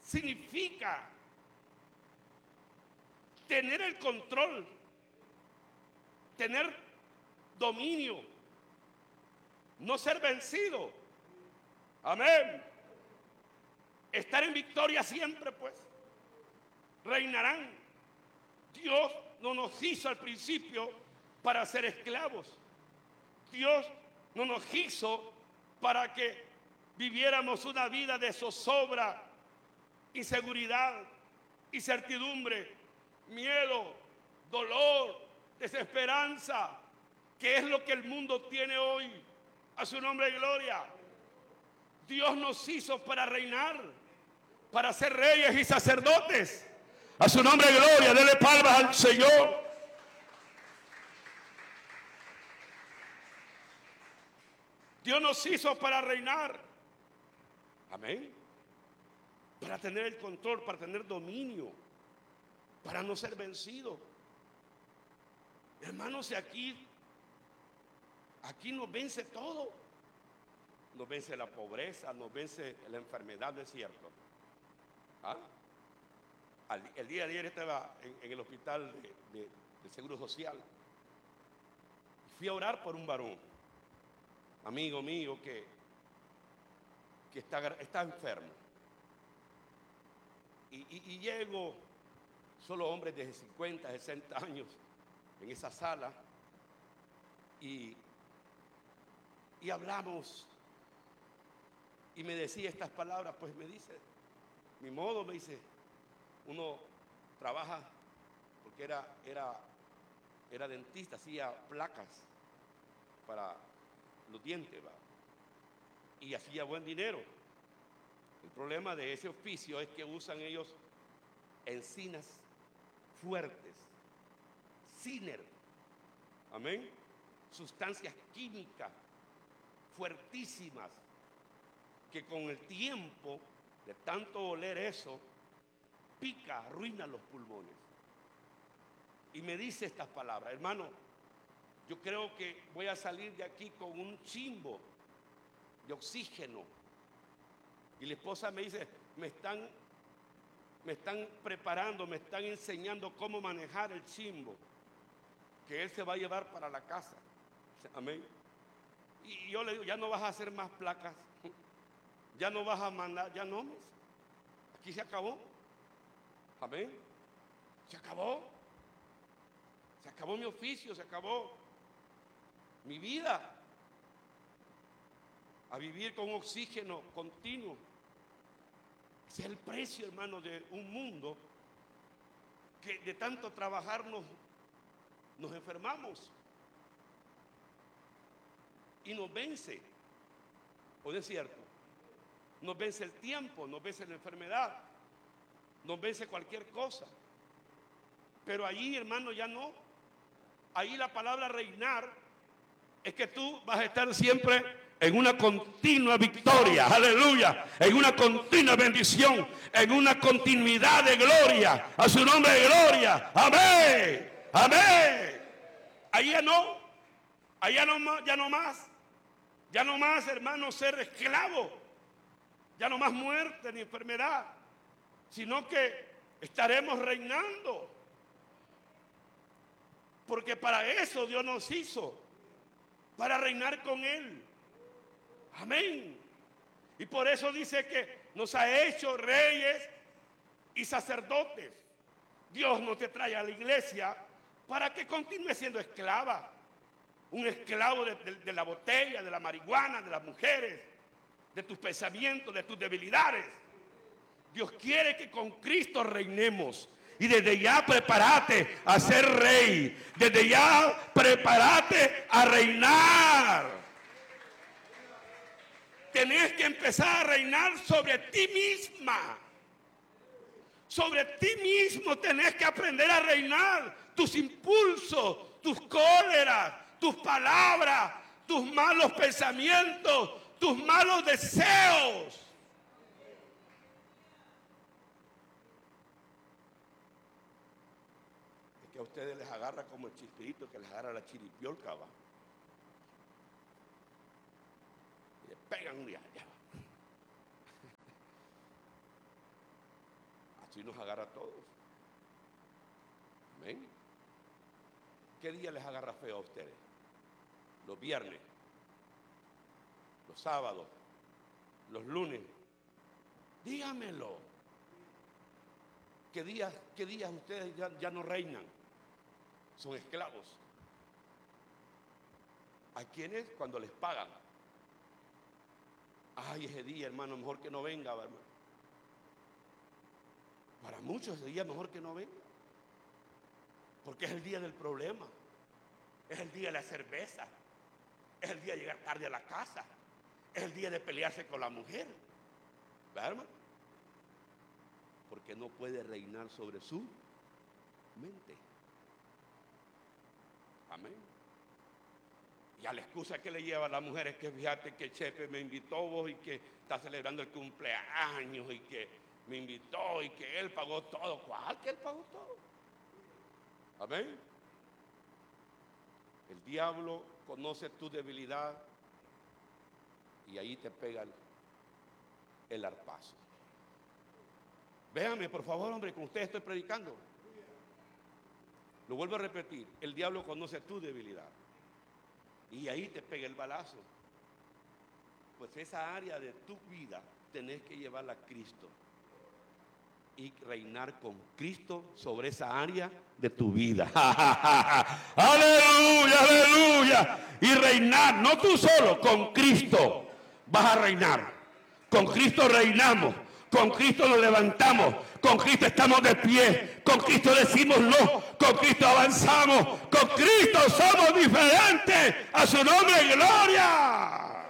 significa tener el control, tener dominio, no ser vencido. Amén. Estar en victoria siempre, pues. Reinarán. Dios no nos hizo al principio para ser esclavos. Dios no nos hizo para que viviéramos una vida de zozobra, inseguridad, incertidumbre, miedo, dolor, desesperanza, que es lo que el mundo tiene hoy. A su nombre de gloria. Dios nos hizo para reinar, para ser reyes y sacerdotes. A su nombre de gloria, dele palmas al Señor. Dios nos hizo para reinar. Amén. Para tener el control, para tener dominio, para no ser vencido. Hermanos, aquí nos vence todo. Nos vence la pobreza, nos vence la enfermedad, ¿no es cierto? ¿Ah? El día de ayer estaba en el hospital del Seguro Social. Fui a orar por un varón, amigo mío, que está enfermo. Y llego, solo hombres de 50, 60 años en esa sala, y hablamos, y me decía estas palabras. Pues me dice, mi modo, me dice, uno trabaja, porque era dentista, hacía placas para los dientes, ¿va? Y hacía buen dinero. El problema de ese oficio es que usan ellos encinas fuertes, ciner, amén, sustancias químicas fuertísimas, que con el tiempo de tanto oler eso, pica, arruina los pulmones. Y me dice estas palabras: hermano, yo creo que voy a salir de aquí con un chimbo de oxígeno. Y la esposa me dice, me están preparando, me están enseñando cómo manejar el chimbo, que él se va a llevar para la casa. Amén. Y yo le digo, ya no vas a hacer más placas, ya no vas a mandar, ya no, aquí se acabó. Amén. Se acabó mi oficio, se acabó mi vida, a vivir con oxígeno continuo. Ese es el precio, hermano, de un mundo que de tanto trabajar nos enfermamos y nos vence. ¿O no es cierto? Nos vence el tiempo, nos vence la enfermedad, nos vence cualquier cosa. Pero allí, hermano, ya no. Ahí la palabra reinar es que tú vas a estar siempre en una continua victoria, aleluya, en una continua bendición, en una continuidad de gloria, a su nombre de gloria, amén, amén. Ahí ya no, ya no más, hermano, ser esclavo, ya no más muerte ni enfermedad, sino que estaremos reinando, porque para eso Dios nos hizo, para reinar con Él. Amén. Y por eso dice que nos ha hecho reyes y sacerdotes. Dios no te trae a la iglesia para que continúe siendo esclava. Un esclavo de la botella, de la marihuana, de las mujeres, de tus pensamientos, de tus debilidades. Dios quiere que con Cristo reinemos. Y desde ya prepárate a ser rey. Desde ya prepárate a reinar. Tenés que empezar a reinar sobre ti misma. Sobre ti mismo tenés que aprender a reinar. Tus impulsos, tus cóleras, tus palabras, tus malos pensamientos, tus malos deseos. Es que a ustedes les agarra como el chispirito que les agarra la chiripiolca, va. Y le pegan un día. Si nos agarra a todos. Amén. ¿Qué día les agarra feo a ustedes? Los viernes, los sábados, los lunes. Dígamelo. ¿Qué días ustedes ya no reinan? Son esclavos. ¿A quiénes? Cuando les pagan. Ay, ese día, hermano, mejor que no venga, hermano. Para muchos ese día mejor que no venga. Porque es el día del problema. Es el día de la cerveza. Es el día de llegar tarde a la casa. Es el día de pelearse con la mujer. ¿Verdad, hermano? Porque no puede reinar sobre su mente. Amén. Ya la excusa que le lleva a la mujer es que fíjate que Chepe me invitó vos y que está celebrando el cumpleaños y que me invitó y que él pagó todo. ¿Cuál que él pagó todo? Amén. El diablo conoce tu debilidad y ahí te pega el arpazo. Véanme, por favor, hombre, con ustedes estoy predicando. Lo vuelvo a repetir, el diablo conoce tu debilidad y ahí te pega el balazo. Pues esa área de tu vida tenés que llevarla a Cristo y reinar con Cristo sobre esa área de tu vida. Aleluya, aleluya. Y reinar, no tú solo, con Cristo vas a reinar. Con Cristo reinamos. Con Cristo nos levantamos, con Cristo estamos de pie, con Cristo decimos no, con Cristo avanzamos, con Cristo somos diferentes, a su nombre gloria.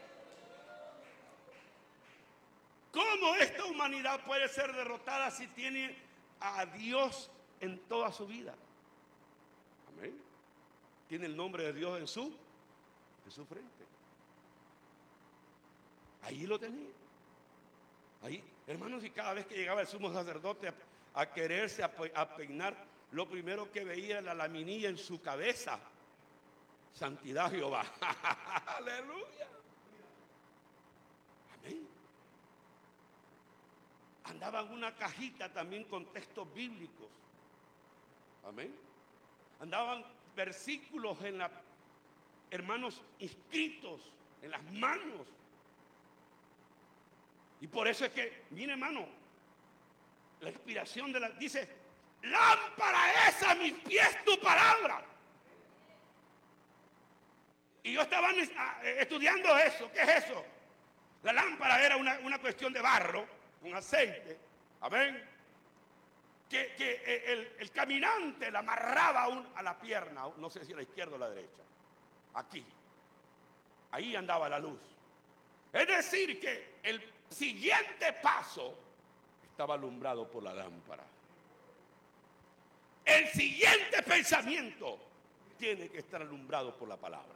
¿Cómo esta humanidad puede ser derrotada si tiene a Dios en toda su vida? Amén. Tiene el nombre de Dios en su frente. Ahí lo tenía. Ahí, hermanos, y cada vez que llegaba el sumo sacerdote a quererse a peinar, lo primero que veía era la laminilla en su cabeza. Santidad Jehová. Aleluya. Amén. Andaba en una cajita también con textos bíblicos. Amén. Andaban versículos hermanos, inscritos en las manos. Y por eso es que, mire, hermano, la inspiración dice, lámpara es a mis pies tu palabra. Y yo estaba estudiando eso. ¿Qué es eso? La lámpara era una cuestión de barro, con aceite, amén, que el caminante la amarraba a la pierna, no sé si a la izquierda o a la derecha, aquí, ahí andaba la luz. Es decir, que el siguiente paso estaba alumbrado por la lámpara. El siguiente pensamiento tiene que estar alumbrado por la palabra.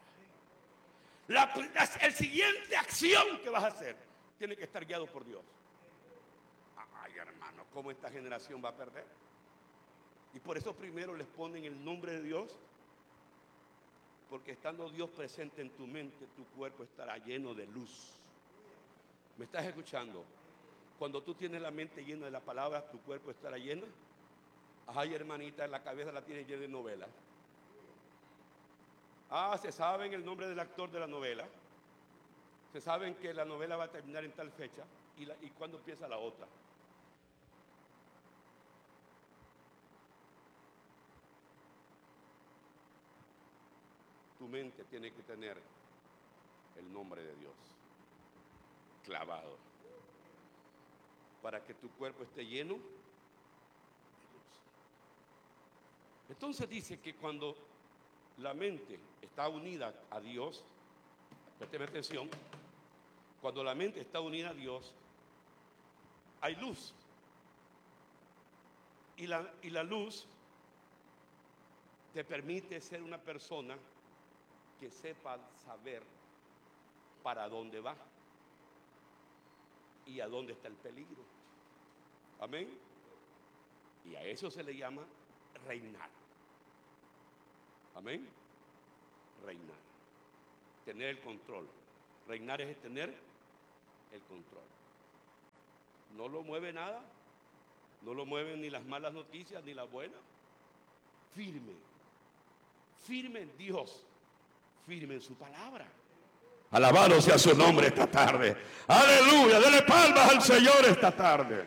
El siguiente acción que vas a hacer tiene que estar guiado por Dios. Ay, hermano, ¿cómo esta generación va a perder? Y por eso primero les ponen el nombre de Dios, porque estando Dios presente en tu mente, tu cuerpo estará lleno de luz. ¿Me estás escuchando? Cuando tú tienes la mente llena de la palabra, tu cuerpo estará lleno. Ay, hermanita, en la cabeza la tienes llena de novelas. Se saben el nombre del actor de la novela. Se saben que la novela va a terminar en tal fecha y cuándo empieza la otra. Tu mente tiene que tener el nombre de Dios clavado para que tu cuerpo esté lleno de luz. Entonces dice que cuando la mente está unida a Dios, présteme atención, cuando la mente está unida a Dios, hay luz. Y la luz te permite ser una persona que sepa saber para dónde va y a dónde está el peligro. Amén. Y a eso se le llama reinar. Amén. Reinar. Tener el control. Reinar es tener el control. No lo mueve nada. No lo mueven ni las malas noticias ni las buenas. Firme. Firme en Dios. Firme en su palabra. Alabado sea su nombre esta tarde. Aleluya. Dele palmas al Señor esta tarde.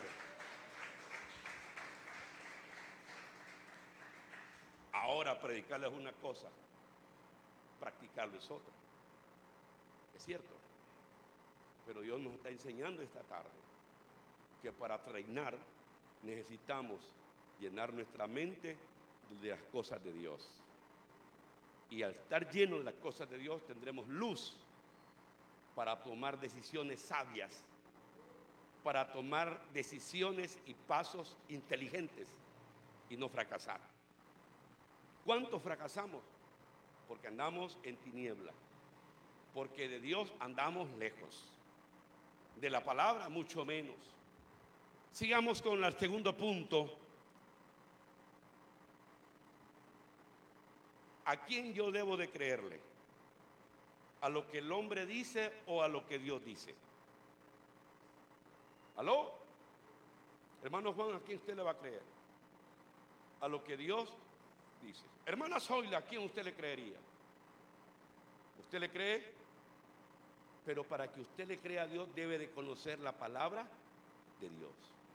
Ahora predicarles una cosa, practicarlo es otra. Es cierto. Pero Dios nos está enseñando esta tarde que para reinar necesitamos llenar nuestra mente de las cosas de Dios. Y al estar llenos de las cosas de Dios tendremos luz para tomar decisiones sabias, para tomar decisiones y pasos inteligentes y no fracasar. ¿Cuántos fracasamos? Porque andamos en tiniebla, porque de Dios andamos lejos, de la palabra mucho menos. Sigamos con el segundo punto. ¿A quién yo debo de creerle? ¿A lo que el hombre dice o a lo que Dios dice? ¿Aló? Hermano Juan, ¿a quién usted le va a creer? A lo que Dios dice. Hermana Zoila, ¿a quién usted le creería? ¿Usted le cree? Pero para que usted le crea a Dios debe de conocer la palabra de Dios.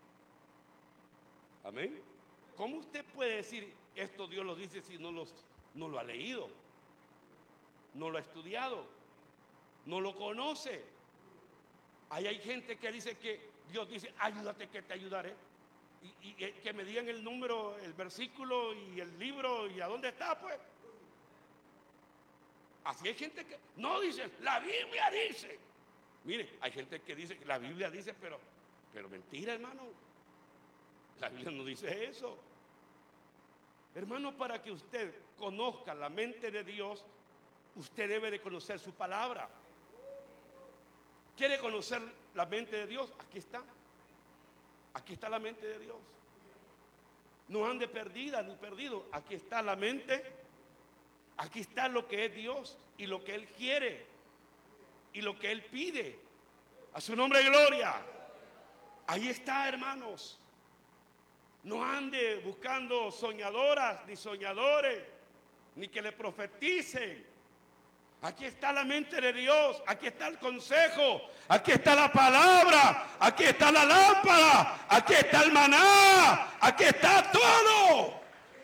Amén. ¿Cómo usted puede decir esto Dios lo dice si no lo ha leído? No lo ha estudiado, no lo conoce. Ahí hay gente que dice que Dios dice, ayúdate que te ayudaré. Y que me digan el número, el versículo y el libro y a dónde está, pues. Así hay gente que no dice, la Biblia dice. Mire, hay gente que dice que la Biblia dice, pero mentira, hermano. La Biblia no dice eso. Hermano, para que usted conozca la mente de Dios, usted debe de conocer su palabra. ¿Quiere conocer la mente de Dios? Aquí está. Aquí está la mente de Dios. No ande perdida ni perdido. Aquí está la mente. Aquí está lo que es Dios y lo que Él quiere y lo que Él pide. A su nombre gloria. Ahí está, hermanos. No ande buscando soñadoras ni soñadores, ni que le profeticen. Aquí está la mente de Dios, aquí está el consejo, aquí está la palabra, aquí está la lámpara, aquí está el maná, aquí está todo.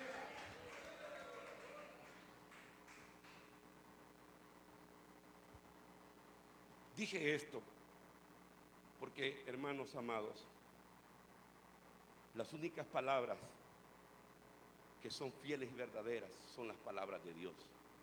Dije esto porque, hermanos amados, las únicas palabras que son fieles y verdaderas son las palabras de Dios.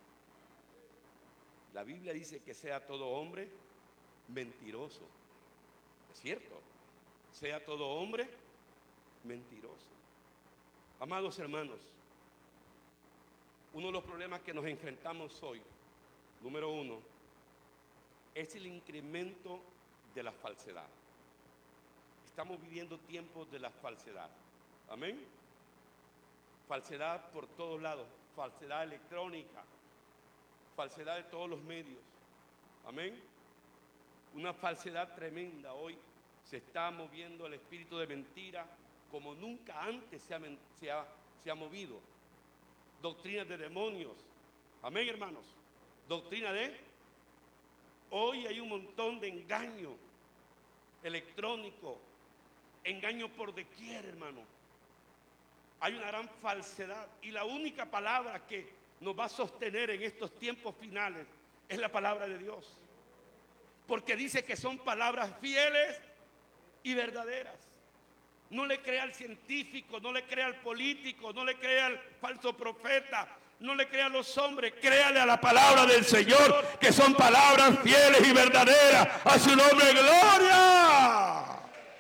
La Biblia dice que sea todo hombre mentiroso. Es cierto, sea todo hombre mentiroso. Amados hermanos, uno de los problemas que nos enfrentamos hoy, número uno, es el incremento de la falsedad. Estamos viviendo tiempos de la falsedad. Amén. Falsedad por todos lados, falsedad electrónica, falsedad de todos los medios. Amén. Una falsedad tremenda. Hoy se está moviendo el espíritu de mentira como nunca antes se ha movido. Doctrinas de demonios. Amén, hermanos. Doctrina de... Hoy hay un montón de engaño electrónico, engaño por doquier, hermano. Hay una gran falsedad y la única palabra que nos va a sostener en estos tiempos finales es la palabra de Dios, porque dice que son palabras fieles y verdaderas. No le crea al científico, no le crea al político, no le crea al falso profeta, no le crea a los hombres, créale a la palabra del Señor, que son palabras fieles y verdaderas. A su nombre, gloria.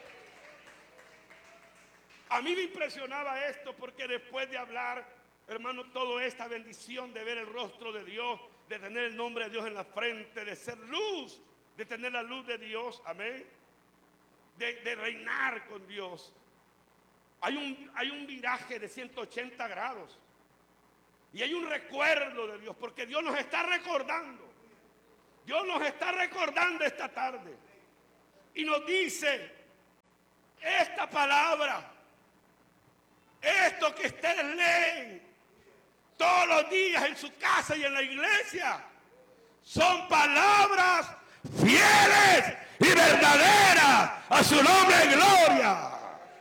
A mí me impresionaba esto porque después de hablar, hermano, toda esta bendición de ver el rostro de Dios, de tener el nombre de Dios en la frente, de ser luz, de tener la luz de Dios, amén, de reinar con Dios. Hay un viraje de 180 grados y hay un recuerdo de Dios, porque Dios nos está recordando. Dios nos está recordando esta tarde y nos dice esta palabra. Esto que ustedes leen todos los días en su casa y en la iglesia son palabras fieles y verdaderas a su nombre de gloria.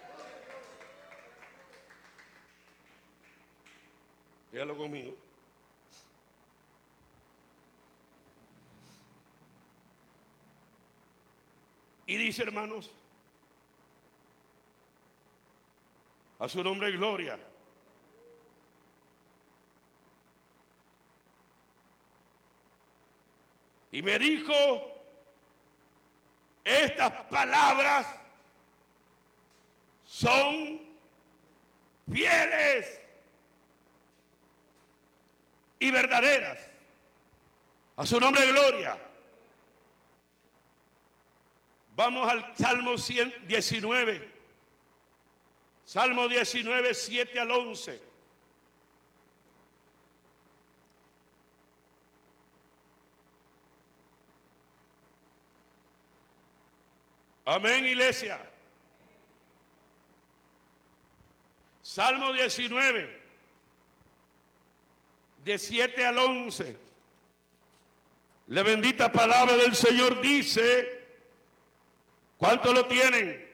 Dígalo conmigo. Y dice, hermanos, a su nombre de gloria. Y me dijo, estas palabras son fieles y verdaderas. A su nombre de gloria. Vamos al Salmo 19. Salmo 19, 7 al 11. Amén, iglesia. Salmo 19, de 7 al 11. La bendita palabra del Señor dice, ¿cuántos lo tienen?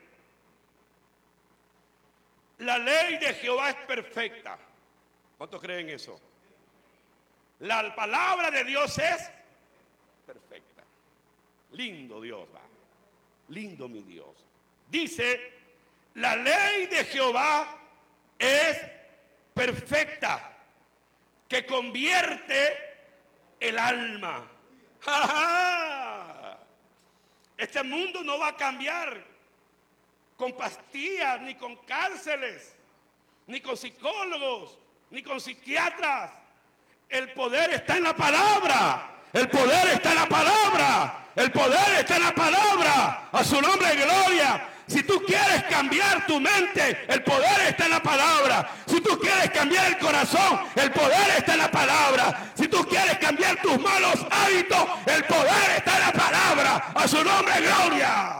La ley de Jehová es perfecta. ¿Cuántos creen eso? La palabra de Dios es perfecta. Lindo Dios, va. Lindo mi Dios. Dice, la ley de Jehová es perfecta, que convierte el alma. ¡Ja, ja! Este mundo no va a cambiar con pastillas, ni con cárceles, ni con psicólogos, ni con psiquiatras. El poder está en la palabra. El poder está en la palabra. El poder está en la palabra. A su nombre de gloria. Si tú quieres cambiar tu mente, el poder está en la palabra. Si tú quieres cambiar el corazón, el poder está en la palabra. Si tú quieres cambiar tus malos hábitos, el poder está en la palabra. A su nombre de gloria.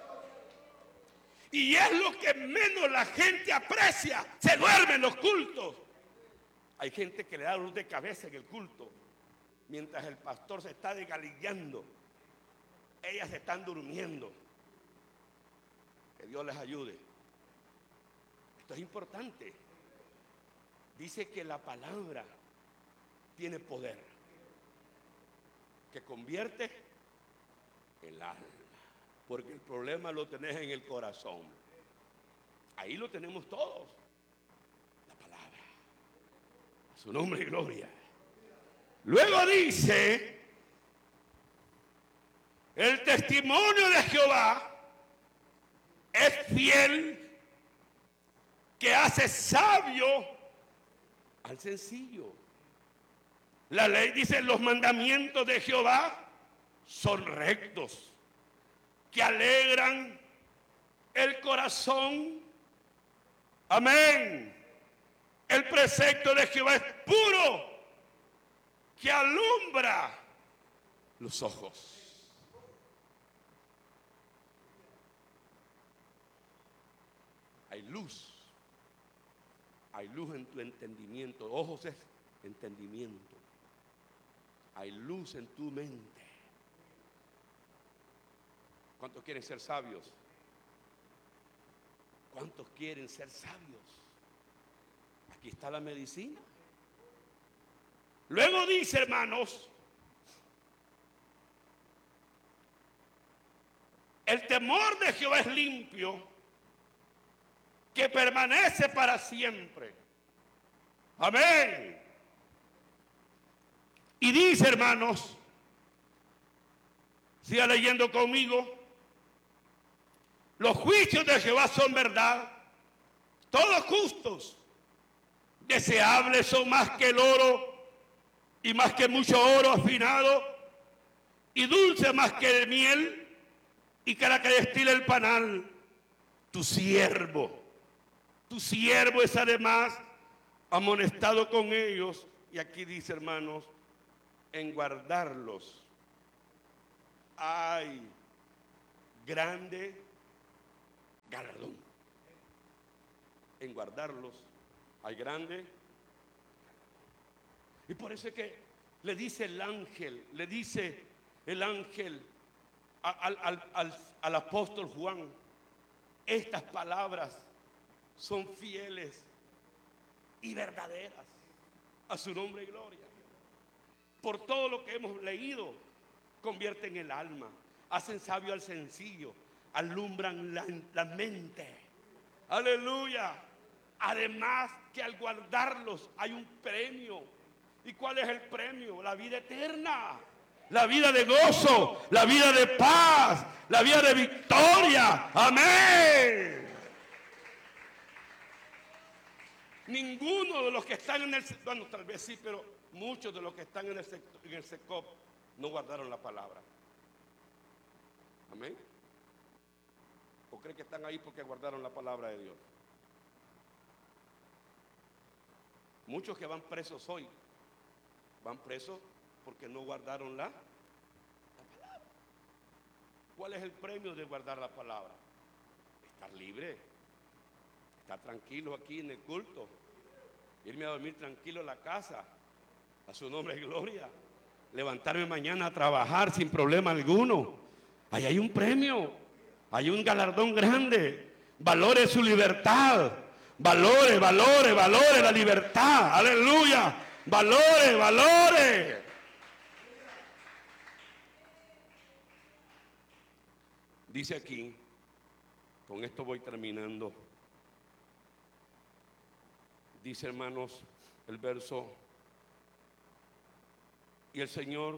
Y es lo que menos la gente aprecia. Se duermen en los cultos. Hay gente que le da dolor de cabeza en el culto. Mientras el pastor se está desgalillando, ellas se están durmiendo. Que Dios les ayude. Esto es importante. Dice que la palabra tiene poder, que convierte el alma. Porque el problema lo tenés en el corazón. Ahí lo tenemos todos. La palabra. A su nombre y gloria. Luego dice, el testimonio de Jehová es fiel, que hace sabio al sencillo. La ley dice, los mandamientos de Jehová son rectos, que alegran el corazón. Amén. El precepto de Jehová es puro, que alumbra los ojos. Hay luz. Hay luz en tu entendimiento. Ojos es entendimiento. Hay luz en tu mente. ¿Cuántos quieren ser sabios? ¿Cuántos quieren ser sabios? Aquí está la medicina. Luego dice, hermanos, el temor de Jehová es limpio, que permanece para siempre. Amén. Y dice, hermanos, siga leyendo conmigo, los juicios de Jehová son verdad, todos justos, deseables son más que el oro, y más que mucho oro afinado, y dulce más que el miel, y que la que destila el panal. Tu siervo es además amonestado con ellos, y aquí dice, hermanos, en guardarlos hay grande galardón. en guardarlos al grande. Y por eso es que le dice el ángel al apóstol Juan, estas palabras son fieles y verdaderas. A su nombre y gloria. Por todo lo que hemos leído, convierten el alma, hacen sabio al sencillo, alumbran la mente. Aleluya. Además que al guardarlos hay un premio. ¿Y cuál es el premio? La vida eterna, la vida de gozo, la vida de paz, la vida de victoria. Amén. Ninguno de los que están en el, bueno, tal vez sí, pero muchos de los que están en el SECOP no guardaron la palabra. Amén. ¿O creen que están ahí porque guardaron la palabra de Dios? Muchos que van presos hoy, van presos porque no guardaron la palabra. ¿Cuál es el premio de guardar la palabra? Estar libre, estar tranquilo aquí en el culto, irme a dormir tranquilo en la casa, a su nombre y gloria, levantarme mañana a trabajar sin problema alguno. Ahí hay un premio, hay un galardón grande. Valore su libertad, valore la libertad, aleluya, valore. Dice aquí, con esto voy terminando. Dice, hermanos, el verso: y el Señor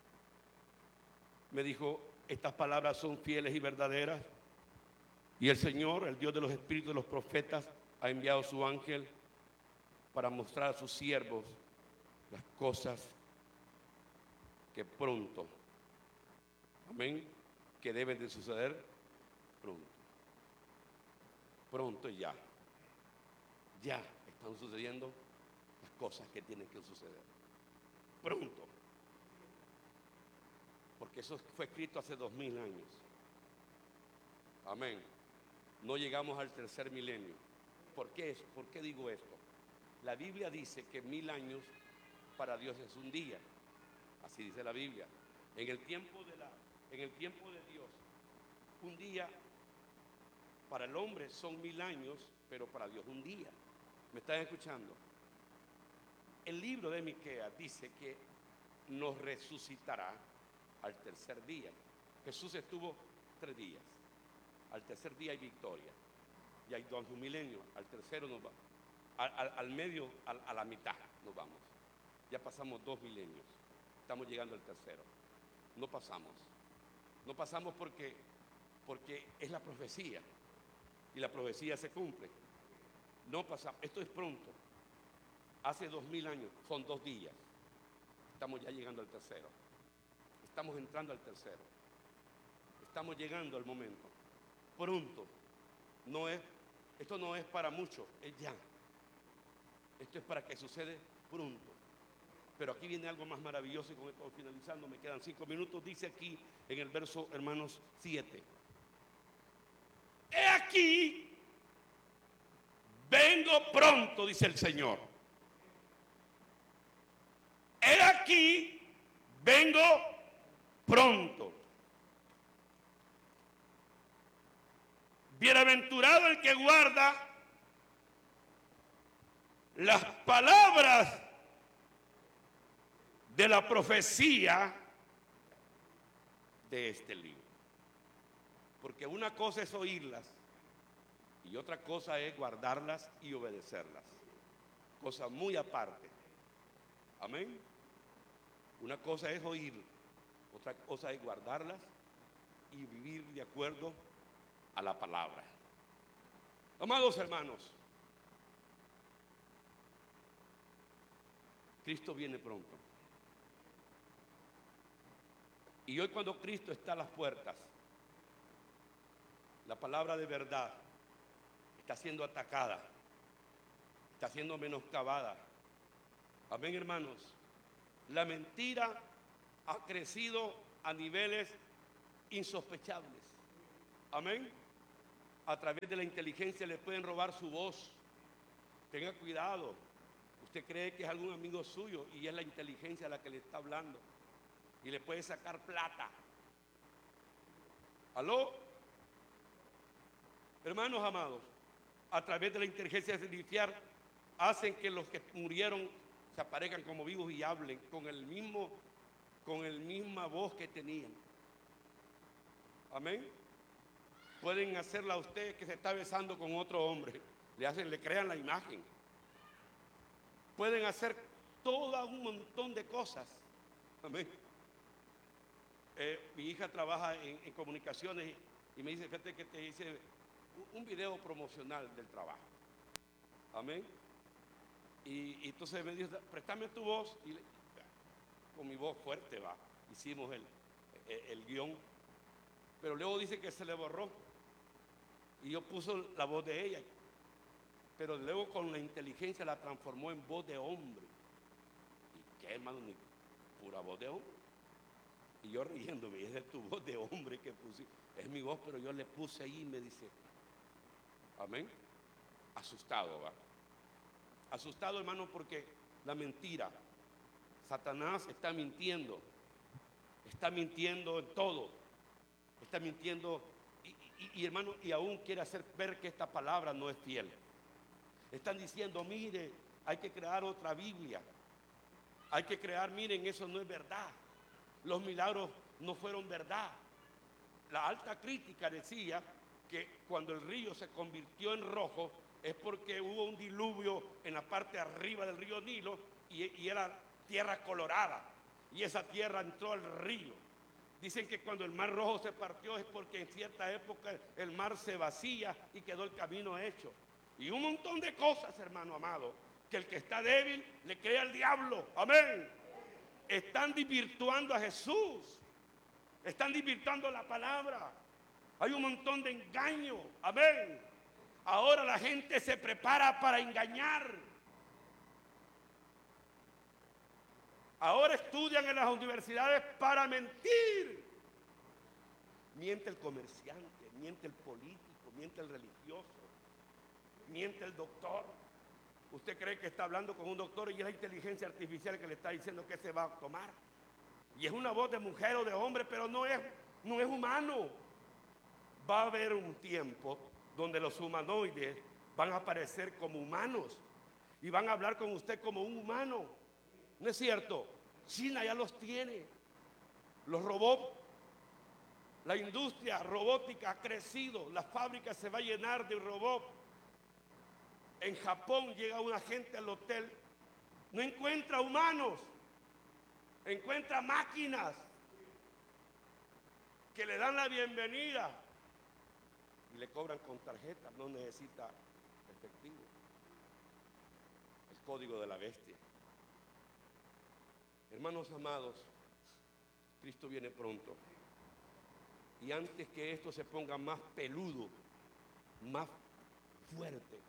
me dijo, estas palabras son fieles y verdaderas. Y el Señor, el Dios de los espíritus de los profetas, ha enviado su ángel para mostrar a sus siervos las cosas que pronto, amén, que deben de suceder pronto y ya están sucediendo las cosas que tienen que suceder pronto, porque eso fue escrito hace 2000 años. Amén. No llegamos al tercer milenio. ¿Por qué digo esto? La Biblia dice que 1000 años para Dios es un día. Así dice la Biblia. En el tiempo de Dios, un día para el hombre son 1000 años, pero para Dios un día. ¿Me están escuchando? El libro de Miqueas dice que nos resucitará al tercer día. Jesús estuvo 3 días. Al tercer día hay victoria. Y hay 2 milenios. Al tercero nos va. Al medio, a la mitad nos vamos. Ya pasamos 2 milenios. Estamos llegando al tercero. No pasamos porque es la profecía. Y la profecía se cumple. No pasamos. Esto es pronto. Hace 2000 años, son 2 días. Estamos ya llegando al tercero. Estamos entrando al tercero. Estamos llegando al momento. Pronto. Esto no es para muchos, es ya. Esto es para que sucede pronto. Pero aquí viene algo más maravilloso, y con esto finalizando, me quedan 5 minutos. Dice aquí en el verso, hermanos, 7. He aquí, vengo pronto, dice el Señor. He aquí, vengo pronto. Bienaventurado el que guarda las palabras de la profecía de este libro. Porque una cosa es oírlas y otra cosa es guardarlas y obedecerlas. Cosa muy aparte. Amén. Una cosa es oír, otra cosa es guardarlas y vivir de acuerdo a la palabra. Amados hermanos, Cristo viene pronto. Y hoy, cuando Cristo está a las puertas, la palabra de verdad está siendo atacada, está siendo menoscabada. Amén, hermanos. La mentira ha crecido a niveles insospechables. Amén. A través de la inteligencia le pueden robar su voz, Tenga cuidado. Usted cree que es algún amigo suyo y es la inteligencia la que le está hablando y le puede sacar plata. ¿Aló? Hermanos amados, a través de la inteligencia artificial hacen que los que murieron se aparezcan como vivos y hablen con la misma voz que tenían. Amén. Pueden hacerla a usted que se está besando con otro hombre, le crean la imagen. Pueden hacer todo un montón de cosas. Amén. Mi hija trabaja en comunicaciones y me dice, fíjate que te hice un video promocional del trabajo. Amén. Y entonces me dijo, préstame tu voz. Y con mi voz fuerte hicimos el guión. Pero luego dice que se le borró. Y yo puse la voz de ella. Pero luego con la inteligencia la transformó en voz de hombre. ¿Y qué, hermano? Ni pura voz de hombre. Y yo riéndome, esa es tu voz de hombre que puse. Es mi voz, pero yo le puse ahí y me dice, amén. Asustado, ¿va? Asustado, hermano, porque la mentira. Satanás está mintiendo en todo. Está mintiendo y hermano, y aún quiere hacer ver que esta palabra no es fiel. Están diciendo, mire, hay que crear otra Biblia. Hay que crear, miren, eso no es verdad. Los milagros no fueron verdad. La alta crítica decía que cuando el río se convirtió en rojo es porque hubo un diluvio en la parte de arriba del río Nilo y era tierra colorada. Y esa tierra entró al río. Dicen que cuando el mar rojo se partió es porque en cierta época el mar se vacía y quedó el camino hecho. Y un montón de cosas, hermano amado, que el que está débil le cree al diablo. Amén. Están desvirtuando a Jesús. Están desvirtuando la palabra. Hay un montón de engaño. Amén. Ahora la gente se prepara para engañar. Ahora estudian en las universidades para mentir. Miente el comerciante, miente el político, miente el religioso, miente el doctor. Usted cree que está hablando con un doctor y es la inteligencia artificial que le está diciendo qué se va a tomar. Y es una voz de mujer o de hombre, pero no es humano. Va a haber un tiempo donde los humanoides van a aparecer como humanos y van a hablar con usted como un humano. ¿No es cierto? China ya los tiene. Los robots, la industria robótica ha crecido. La fábrica se va a llenar de robots. En Japón llega una gente al hotel, no encuentra humanos, encuentra máquinas que le dan la bienvenida y le cobran con tarjeta, no necesita efectivo. El código de la bestia. Hermanos amados, Cristo viene pronto. Y antes que esto se ponga más peludo, más fuerte,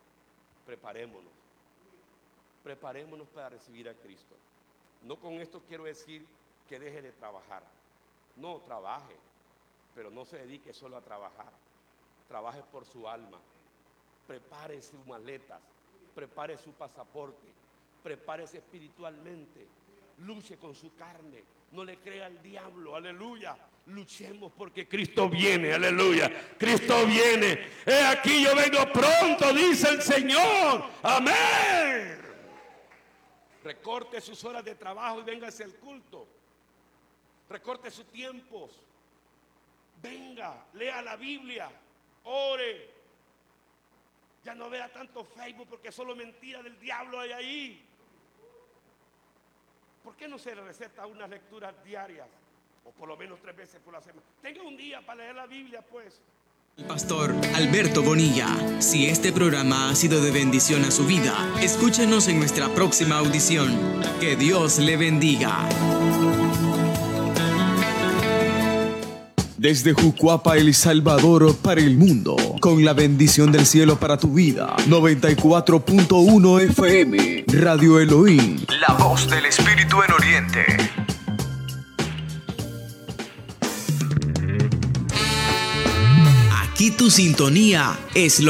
preparémonos para recibir a Cristo. No con esto quiero decir que deje de trabajar. No, trabaje, pero no se dedique solo a trabajar. Trabaje por su alma. Prepare sus maletas, prepare su pasaporte, prepárese espiritualmente. Luche con su carne, no le crea al diablo, aleluya. Luchemos porque Cristo viene, aleluya. Cristo viene. He aquí yo vengo pronto, dice el Señor. Amén. Recorte sus horas de trabajo y véngase al culto. Recorte sus tiempos. Venga, lea la Biblia, ore. Ya no vea tanto Facebook porque solo mentira del diablo hay ahí. ¿Por qué no se receta unas lecturas diarias? O por lo menos 3 veces por la semana. Tenga un día para leer la Biblia, pues. El pastor Alberto Bonilla. Si este programa ha sido de bendición a su vida, escúchenos en nuestra próxima audición. Que Dios le bendiga. Desde Jucuapa, El Salvador, para el mundo, con la bendición del cielo para tu vida. 94.1 FM, Radio Elohim, la voz del Espíritu en Oriente. Aquí tu sintonía es lo